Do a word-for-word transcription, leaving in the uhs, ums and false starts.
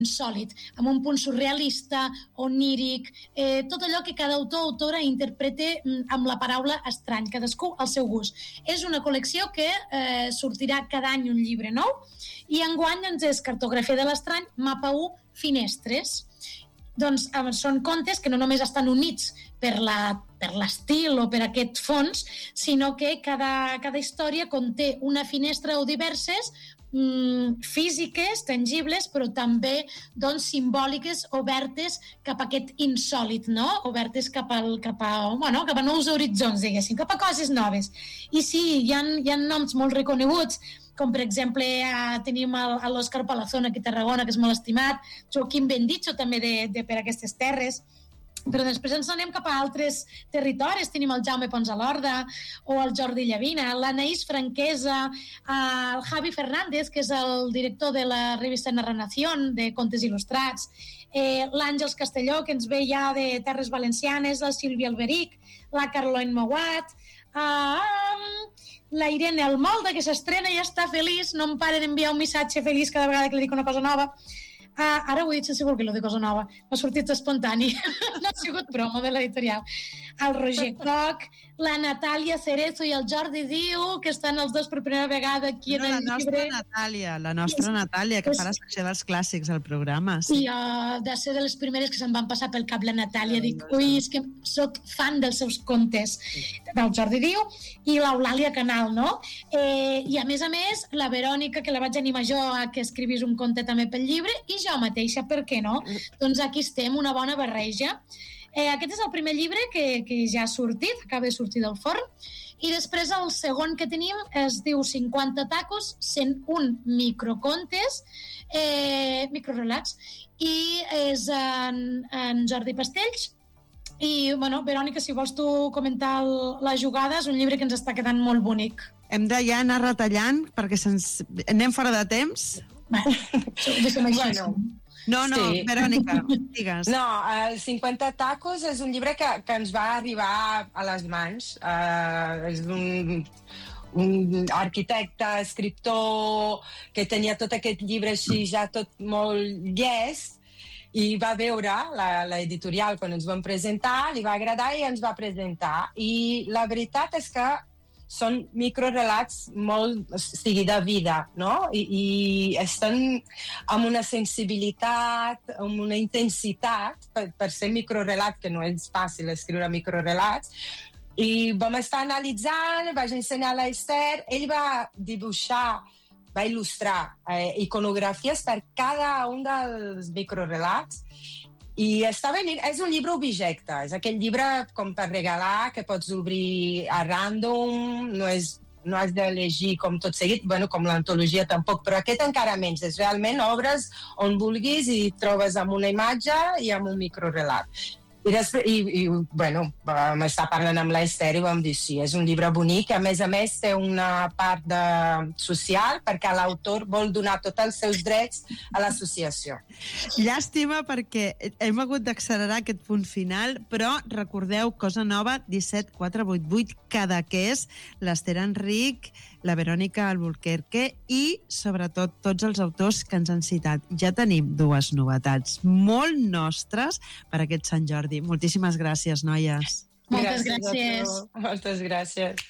insòlid, amb un punt surrealista, oníric, eh, tot allò que cada autor o autora interprete amb la paraula estrany, cadascú al seu gust. És una col·lecció que eh, sortirà cada any un llibre nou i enguany doncs, és Cartografia de l'estrany, mapa u, finestres. Doncs eh, són contes que no només estan units per la per l'estil o per aquest fons, sinó que cada, cada història conté una finestra o diverses mm, físiques, tangibles, però també doncs, simbòliques, obertes cap a aquest insòlit, no? Obertes cap, al, cap, a, bueno, cap a nous horitzons, diguéssim, cap a coses noves. I sí, hi ha, hi ha noms molt reconeguts, com per exemple eh, tenim l'Òscar Palazón aquí a Tarragona, que és molt estimat, Joaquim Bendicho també de, de per aquestes terres, però després ens anem cap a altres territoris. Tenim el Jaume Pons a l'Horda o el Jordi Llavina, l'Anaïs Franquesa, el Javi Fernández, que és el director de la revista Narración de contes il·lustrats, eh, l'Àngels Castelló, que ens ve ja de Terres Valencianes, la Sílvia Alberic, la Carloine Mouat, uh, la Irene Almolda, que s'estrena i està feliç, no em para d'enviar un missatge feliç cada vegada que li dic una cosa nova. Ah, ara ho he dit sense voler, lo de cosa nova. M'ha sortit espontani. No ha sigut broma de l'editorial. El Roger Coc, la Natàlia Cerezo i el Jordi Diu, que estan els dos per primera vegada aquí no, en el la llibre. Nostra Natàlia, la nostra sí, Natàlia, que fa la secció dels clàssics al programa. Sí, I uh, de ser de les primeres que se'n van passar pel cap la Natàlia. Dic, ui, és que soc fan dels seus contes. Del Jordi Diu i l'Eulàlia Canal, no? Eh, I a més a més, la Verònica, que la vaig animar jo a que escrivís un conte també pel llibre, i jo mateixa, per què no? Doncs aquí estem, una bona barreja. Eh, aquest és el primer llibre que, que ja ha sortit, acaba de sortir del forn, i després el segon que tenim es diu cinquanta tacos, cent un microcontes, eh, microrelats, i és en, en Jordi Pastells. I, bueno, Verònica, si vols tu comentar el, la jugada, és un llibre que ens està quedant molt bonic. Hem de ja anar retallant perquè se'ns... anem fora de temps. Bueno, bueno, no, no, sí. Verònica, digues. No, el cinquanta tacos és un llibre que, que ens va arribar a les mans. Uh, és un, un arquitecte, escriptor, que tenia tot aquest llibre així ja tot molt llest, i va veure l'editorial quan ens vam presentar, li va agradar i ens va presentar. I la veritat és que són microrelats molt, o sigui, de vida, no? I, i estan amb una sensibilitat, amb una intensitat, per, per ser microrelat, que no és fàcil escriure microrelats, i vam estar analitzant, vaig ensenyar a l'Ester, ell va dibuixar, va il·lustrar eh, iconografies per cada un dels microrelats, i està venint, és un llibre objecte, és aquell llibre com per regalar, que pots obrir a random, no, és, no has de llegir com tot seguit, bueno, com l'antologia tampoc, però aquest encara menys, és realment obres on vulguis i trobes amb una imatge i amb un microrelat. I, després, i, i bueno, vam estar parlant amb l'Ester i vam dir sí, és un llibre bonic, a més a més té una part de social perquè l'autor vol donar tots els seus drets a l'associació. Llàstima perquè hem hagut d'accelerar aquest punt final, però recordeu, cosa nova, disset quatre vuit vuit, Cadaqués, l'Ester Enric, la Verònica Albuquerque i, sobretot, tots els autors que ens han citat. Ja tenim dues novetats molt nostres per aquest Sant Jordi. Moltíssimes gràcies, noies. Moltes gràcies. gràcies. Moltes gràcies.